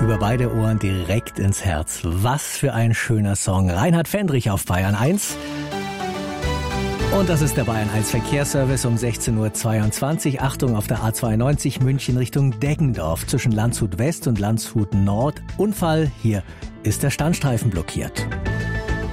Über beide Ohren direkt ins Herz. Was für ein schöner Song. Reinhard Fendrich auf Bayern 1. Und das ist der Bayern 1 Verkehrsservice um 16:22 Uhr. Achtung, auf der A92 München Richtung Deggendorf zwischen Landshut West und Landshut Nord. Unfall, hier ist der Standstreifen blockiert.